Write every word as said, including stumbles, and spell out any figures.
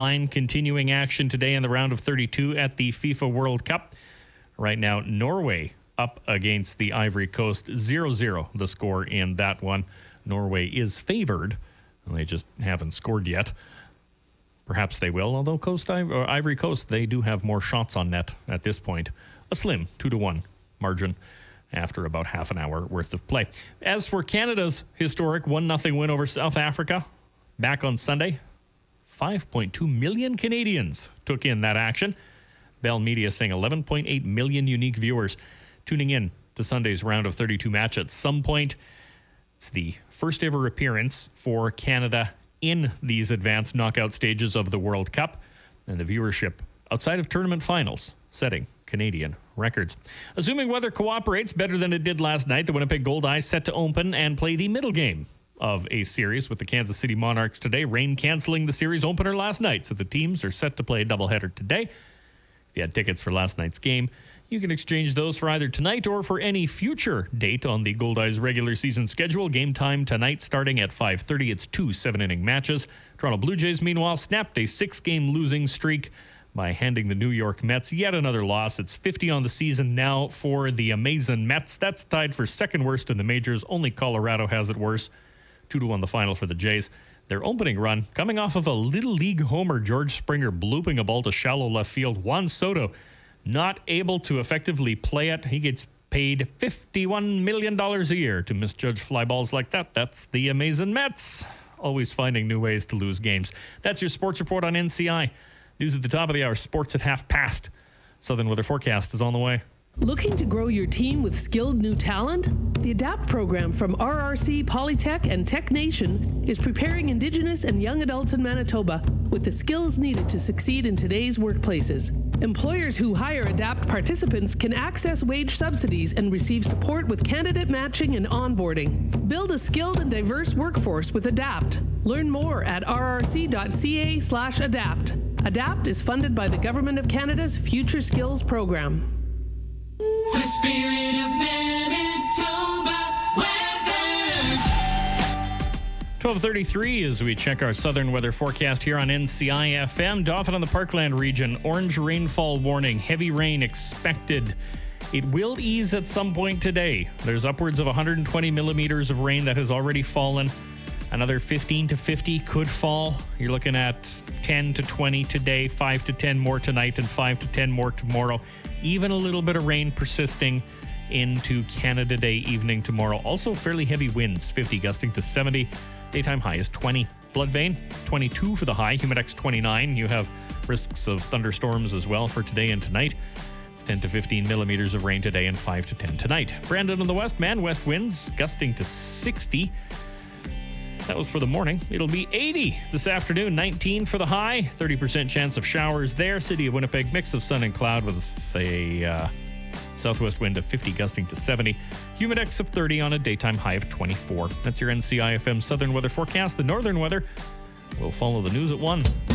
Line continuing action today in the round of thirty-two at the FIFA World Cup. Right now, Norway up against the Ivory Coast, zero zero the score in that one. Norway is favored. They just haven't scored yet. Perhaps they will, although Coast or Ivory Coast, they do have more shots on net at this point. A slim two to one margin after about half an hour worth of play. As for Canada's historic one nothing win over South Africa back on Sunday, five point two million Canadians took in that action. Bell Media saying eleven point eight million unique viewers tuning in to Sunday's round of thirty-two match at some point. It's the first ever appearance for Canada in these advanced knockout stages of the World Cup, and the viewership outside of tournament finals setting Canadian records. Assuming weather cooperates better than it did last night, the Winnipeg Goldeyes set to open and play the middle game of a series with the Kansas City Monarchs today. Rain canceling the series opener last night, so the teams are set to play a doubleheader today. If you had tickets for last night's game, you can exchange those for either tonight or for any future date on the Goldeyes regular season schedule. Game time tonight starting at five thirty. It's two seven-inning matches. Toronto Blue Jays, meanwhile, snapped a six-game losing streak by handing the New York Mets yet another loss. It's fifty on the season now for the amazing Mets. That's tied for second worst in the majors. Only Colorado has it worse. two to one the final for the Jays. Their opening run coming off of a Little League homer, George Springer blooping a ball to shallow left field. Juan Soto not able to effectively play it. He gets paid fifty-one million dollars a year to misjudge fly balls like that. That's the amazing Mets. Always finding new ways to lose games. That's your sports report on N C I. News at the top of the hour. Sports at half past. Southern weather forecast is on the way. Looking to grow your team with skilled new talent? The ADAPT program from R R C, Polytech, and Tech Nation is preparing Indigenous and young adults in Manitoba with the skills needed to succeed in today's workplaces. Employers who hire ADAPT participants can access wage subsidies and receive support with candidate matching and onboarding. Build a skilled and diverse workforce with ADAPT. Learn more at rrc.ca slash ADAPT. ADAPT is funded by the Government of Canada's Future Skills Program. The spirit of Manitoba weather. twelve thirty-three as we check our southern weather forecast here on N C I F M. Dauphin on the Parkland region, orange rainfall warning, heavy rain expected. It will ease at some point today. There's upwards of one hundred twenty millimeters of rain that has already fallen. Another fifteen to fifty could fall. You're looking at ten to twenty today, five to ten more tonight, and five to ten more tomorrow. Even a little bit of rain persisting into Canada Day evening tomorrow. Also fairly heavy winds, fifty gusting to seventy. Daytime high is twenty. Bloodvein, twenty-two for the high. Humidex, twenty-nine. You have risks of thunderstorms as well for today and tonight. It's ten to fifteen millimeters of rain today and five to ten tonight. Brandon on the west, man, west winds gusting to sixty. That was for the morning. It'll be eighty this afternoon, nineteen for the high, thirty percent chance of showers there. City of Winnipeg, mix of sun and cloud with a uh, southwest wind of fifty gusting to seventy. Humidex of thirty on a daytime high of twenty-four. That's your N C I F M Southern weather forecast. The northern weather will follow the news at one.